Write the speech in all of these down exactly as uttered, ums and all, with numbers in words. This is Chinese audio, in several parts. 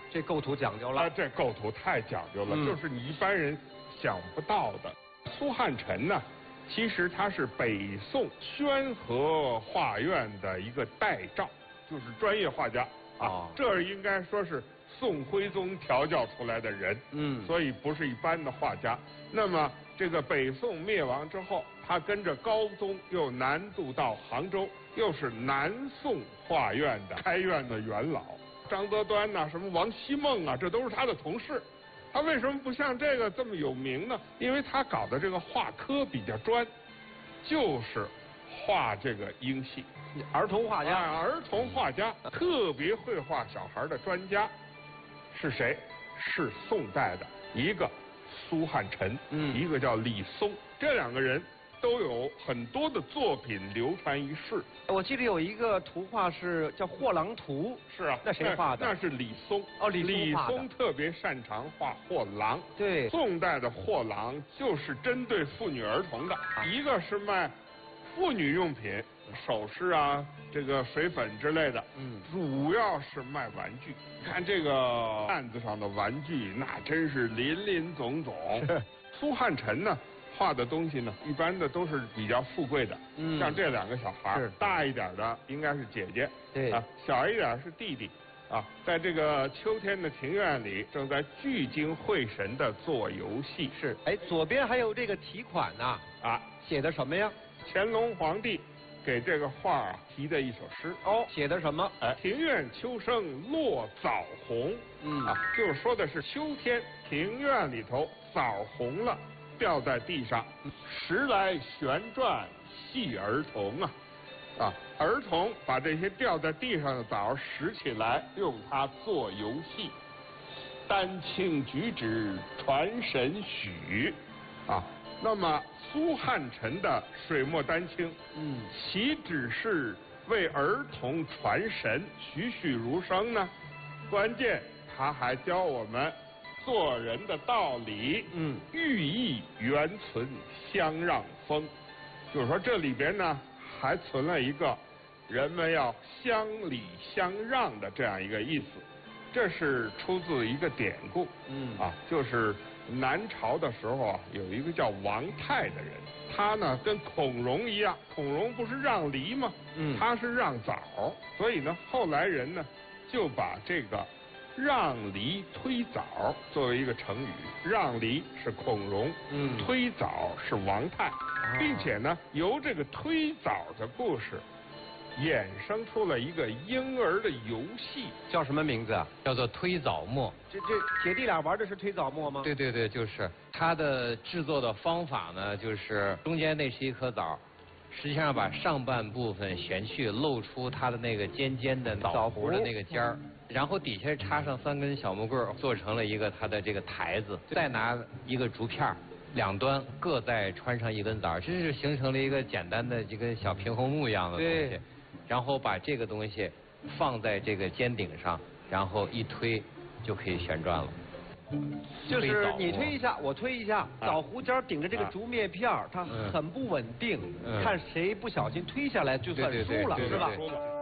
这构图讲究了。 啊，这构图太讲究了，嗯、就是你一般人想不到的。苏汉臣呢，其实他是北宋宣和画院的一个代照，就是专业画家啊。哦、这应该说是宋徽宗调教出来的人，嗯，所以不是一般的画家。那么这个北宋灭亡之后，他跟着高宗又南渡到杭州，又是南宋画院的开院的元老。张择端呐、啊，什么王希孟啊，这都是他的同事。他为什么不像这个这么有名呢？因为他搞的这个画科比较专，就是画这个英戏。 儿童画家， 啊、儿童画家，特别会画小孩的专家是谁？是宋代的一个苏汉臣，嗯，一个叫李松，这两个人都有很多的作品流传于世。 我记得有一个图画是叫《货郎图》， 是啊， 那谁画的？ 那是李松。 哦，李松李松特别擅长画货郎。 对， 宋代的货郎就是针对妇女儿童的，啊、一个是卖妇女用品，首饰啊，这个水粉之类的，嗯，主要是卖玩具。看这个案子上的玩具，那真是林林总总。苏汉臣呢？画的东西呢，一般的都是比较富贵的，嗯，像这两个小孩，大一点的应该是姐姐， 对啊，小一点是弟弟，啊，在这个秋天的庭院里，正在聚精会神的做游戏。 是，哎，左边还有这个题款呢，啊，写的什么呀？ 乾隆皇帝给这个画啊题的一首诗。 哦，写的什么？ 哎，庭院秋生落枣红，嗯，啊，就是说的是秋天庭院里头枣红了。掉在地上，时来旋转戏儿童啊，啊，儿童把这些掉在地上的枣拾起来，用它做游戏。丹青举止传神许，啊，那么苏汉臣的水墨丹青，嗯，岂只是为儿童传神、栩栩如生呢？关键他还教我们做人的道理，嗯，寓意原存相让风，就是说这里边呢还存了一个人们要相礼相让的这样一个意思。这是出自一个典故，嗯啊，就是南朝的时候啊，有一个叫王泰的人，他呢跟孔融一样，孔融不是让梨吗？嗯，他是让枣，所以呢后来人呢就把这个让梨推枣作为一个成语，让梨是孔融，嗯，推枣是王泰，并且呢由这个推枣的故事衍生出了一个婴儿的游戏， 叫什么名字啊？ 叫做推枣磨。 这这姐弟俩玩的是推枣磨吗？ 对对对，就是它的制作的方法呢，就是中间那是一颗枣，实际上把上半部分选去，露出它的那个尖尖的枣核的那个尖儿，然后底下插上三根小木棍，做成了一个它的这个台子，再拿一个竹片，两端各再穿上一根枣，这是形成了一个简单的一个小平衡木一样的东西。然后把这个东西放在这个尖顶上，然后一推就可以旋转了。 就是你推一下，我推一下，枣核尖顶着这个竹篾片儿，它很不稳定，嗯、看谁不小心推下来就算输了，是吧？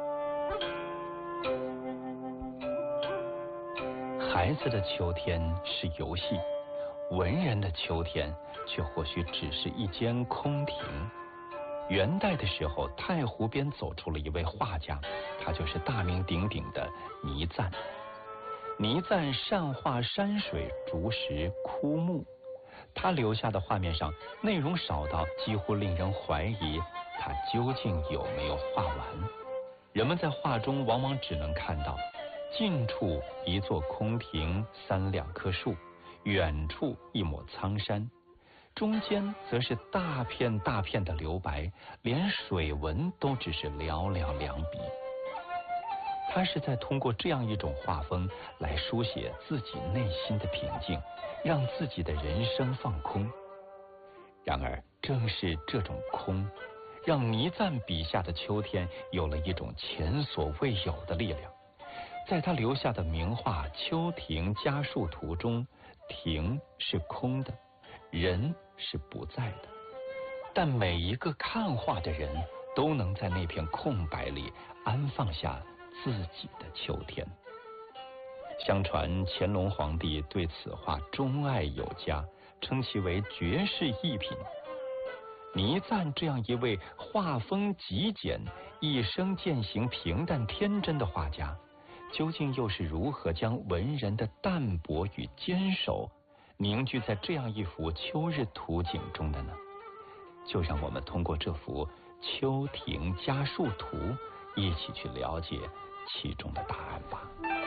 孩子的秋天是游戏，文人的秋天却或许只是一间空庭。元代的时候，太湖边走出了一位画家，他就是大名鼎鼎的倪瓒。倪瓒善画山水、竹石、枯木，他留下的画面上内容少到几乎令人怀疑他究竟有没有画完。人们在画中往往只能看到近处一座空庭，三两棵树，远处一抹苍山，中间则是大片大片的留白，连水纹都只是寥寥两笔。他是在通过这样一种画风来书写自己内心的平静，让自己的人生放空。然而正是这种空，让倪瓒笔下的秋天有了一种前所未有的力量。在他留下的名画《秋庭家树图》中，庭是空的，人是不在的，但每一个看画的人都能在那片空白里安放下自己的秋天。 相传乾隆皇帝对此画钟爱有加，称其为绝世异品。倪瓒这样一位画风极简、一生渐行平淡天真的画家，究竟又是如何将文人的淡泊与坚守凝聚在这样一幅秋日图景中的呢？就让我们通过这幅《秋亭家树图》一起去了解其中的答案吧。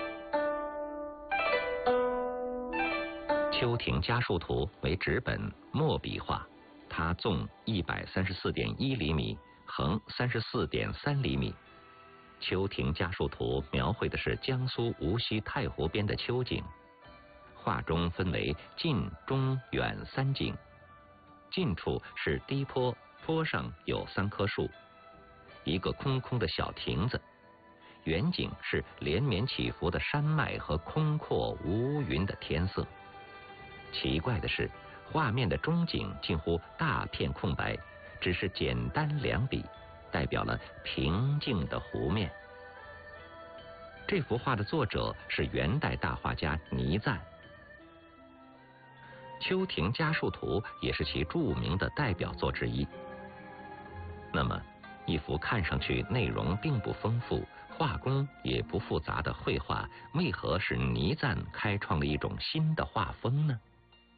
《秋亭家树图》为纸本墨笔画。它纵一百三十四点一厘米，横三十四点三厘米。秋亭家树图描绘的是江苏无锡太湖边的秋景，画中分为近、中、远三景。近处是低坡，坡上有三棵树，一个空空的小亭子。远景是连绵起伏的山脉和空阔无云的天色。奇怪的是，画面的中景近乎大片空白，只是简单两笔，代表了平静的湖面。这幅画的作者是元代大画家倪瓒，《秋亭家树图》也是其著名的代表作之一。那么，一幅看上去内容并不丰富、画工也不复杂的绘画，为何使倪瓒开创了一种新的画风呢？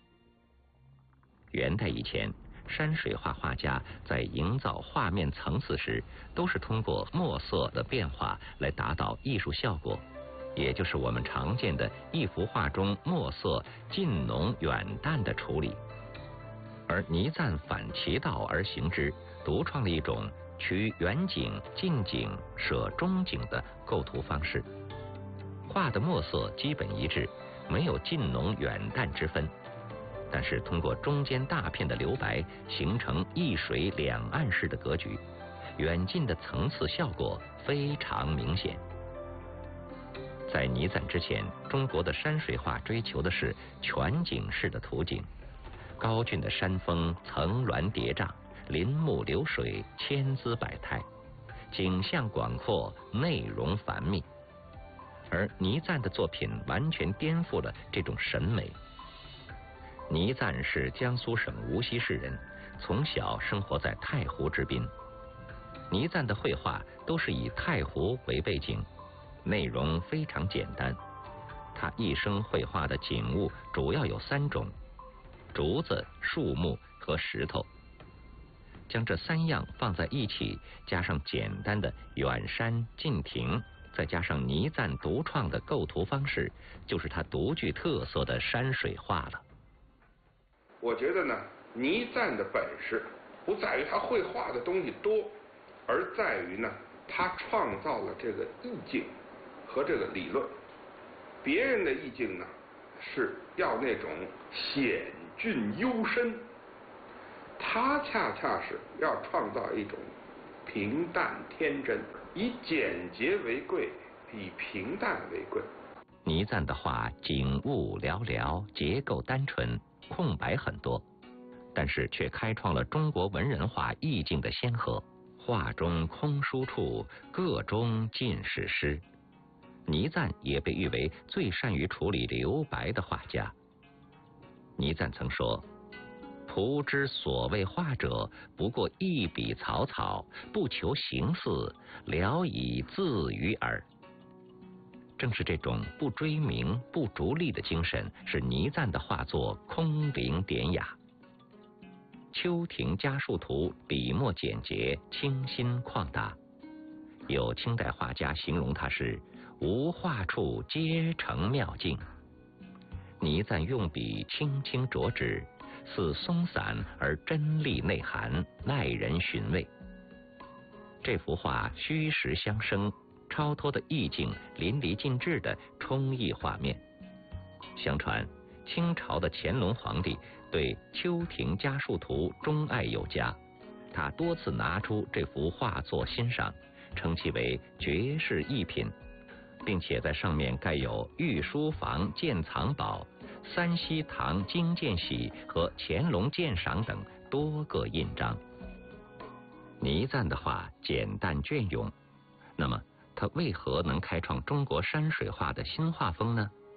元代以前，山水画画家在营造画面层次时，都是通过墨色的变化来达到艺术效果，也就是我们常见的一幅画中墨色近浓远淡的处理。而倪瓒反其道而行之，独创了一种取远景、近景、舍中景的构图方式。画的墨色基本一致，没有近浓远淡之分。但是通过中间大片的留白，形成一水两岸式的格局，远近的层次效果非常明显。在倪瓒之前，中国的山水画追求的是全景式的图景，高峻的山峰层峦叠嶂，林木流水，千姿百态，景象广阔，内容繁密。而倪瓒的作品完全颠覆了这种审美。倪瓒是江苏省无锡市人，从小生活在太湖之滨。倪瓒的绘画都是以太湖为背景，内容非常简单。他一生绘画的景物主要有三种：竹子、树木和石头。将这三样放在一起，加上简单的远山、近亭，再加上倪瓒独创的构图方式，就是他独具特色的山水画了。 我觉得呢，倪瓒的本事不在于他绘画的东西多，而在于呢，他创造了这个意境和这个理论。别人的意境呢，是要那种险峻幽深，他恰恰是要创造一种平淡天真，以简洁为贵，以平淡为贵。 倪瓒的画景物寥寥，结构单纯，空白很多，但是却开创了中国文人画意境的先河。画中空疏处，个中尽是诗。倪瓒也被誉为最善于处理留白的画家。倪瓒曾说：“仆之所谓画者，不过一笔草草，不求形似，聊以自娱耳。”正是这种不追名、不逐利的精神，使倪瓒的画作空灵典雅。《秋亭家树图》笔墨简洁，清新旷达。有清代画家形容它是无画处皆成妙境。倪瓒用笔轻轻着纸，似松散而真丽内涵，耐人寻味。这幅画虚实相生，超脱的意境淋漓尽致的充溢画面。相传清朝的乾隆皇帝对《秋亭家树图》钟爱有加，他多次拿出这幅画作欣赏，称其为绝世异品，并且在上面盖有御书房鉴藏宝、三希堂经鉴喜和乾隆鉴赏等多个印章。倪瓒的画简淡隽永，那么他为何能开创中国山水画的新画风呢？